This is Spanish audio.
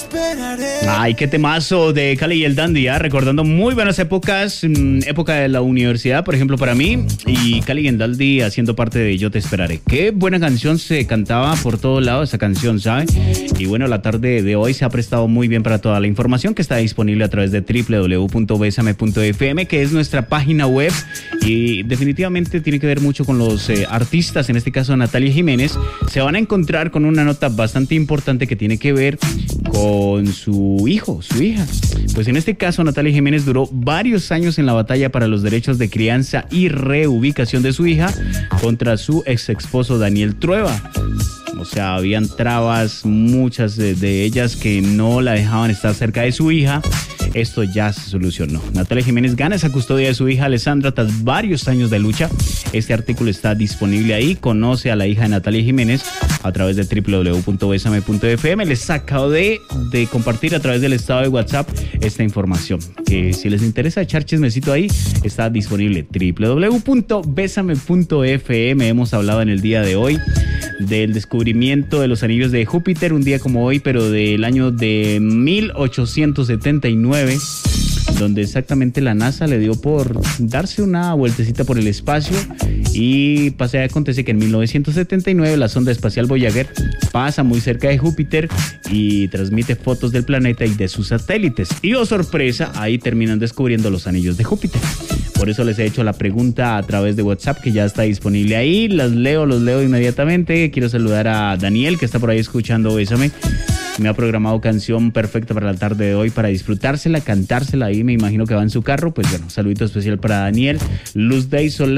Ay, qué temazo de Cali y el Dandy, recordando muy buenas épocas, época de la universidad, por ejemplo, para mí, y Cali y el Dandy haciendo parte de Yo Te Esperaré. Qué buena canción, se cantaba por todos lados esa canción, ¿sabe? Y bueno, la tarde de hoy se ha prestado muy bien para toda la información que está disponible a través de www.besame.fm, que es nuestra página web, y definitivamente tiene que ver mucho con los artistas, en este caso Natalia Jiménez. Se van a encontrar con una nota bastante importante que tiene que ver con su hijo, su hija. Pues en este caso Natalia Jiménez duró varios años en la batalla para los derechos de crianza y reubicación de su hija contra su ex esposo Daniel Trueba. O sea, habían trabas, muchas de ellas que no la dejaban estar cerca de su hija. Esto ya se solucionó. Natalia Jiménez gana esa custodia de su hija Alessandra tras varios años de lucha. Este artículo está disponible ahí. Conoce a la hija de Natalia Jiménez a través de www.besame.fm. Les acabo de compartir a través del estado de WhatsApp esta información, que si les interesa echar chismecito ahí, está disponible www.besame.fm. Hemos hablado en el día de hoy del descubrimiento de los anillos de Júpiter, un día como hoy, pero del año de 1879, donde exactamente la NASA le dio por darse una vueltecita por el espacio, y acontece que en 1979 la sonda espacial Voyager pasa muy cerca de Júpiter y transmite fotos del planeta y de sus satélites, y oh sorpresa, ahí terminan descubriendo los anillos de Júpiter. Por eso les he hecho la pregunta a través de WhatsApp, que ya está disponible ahí. Los leo inmediatamente. Quiero saludar a Daniel, que está por ahí escuchando Bésame. Me ha programado canción perfecta para la tarde de hoy, para disfrutársela, cantársela ahí. Me imagino que va en su carro. Pues bueno, saludito especial para Daniel. Luz Day Solar.